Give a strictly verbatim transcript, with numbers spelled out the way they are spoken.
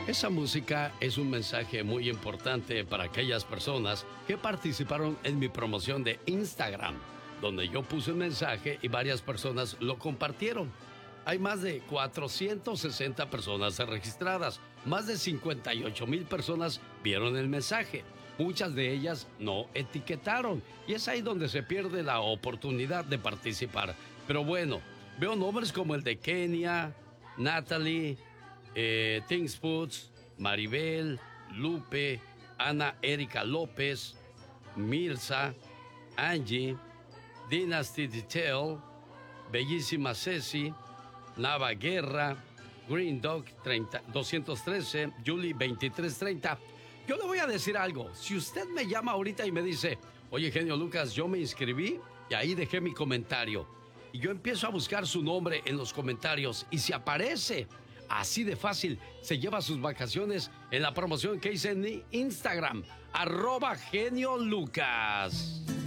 Esa música es un mensaje muy importante para aquellas personas que participaron en mi promoción de Instagram, donde yo puse un mensaje y varias personas lo compartieron. Hay más de cuatrocientas sesenta personas registradas, más de cincuenta y ocho mil personas vieron el mensaje. Muchas de ellas no etiquetaron y es ahí donde se pierde la oportunidad de participar. Pero bueno, veo nombres como el de Kenia, Natalie, eh, Things Foods, Maribel, Lupe, Ana Erika López, Mirza, Angie, Dynasty Detail, Bellísima Ceci, Nava Guerra, Green Dog doscientos trece, Julie veintitrés treinta. Yo le voy a decir algo. Si usted me llama ahorita y me dice, oye, genio Lucas, yo me inscribí y ahí dejé mi comentario, y yo empiezo a buscar su nombre en los comentarios y si aparece, así de fácil, se lleva sus vacaciones en la promoción que hice en Instagram, arroba genio Lucas.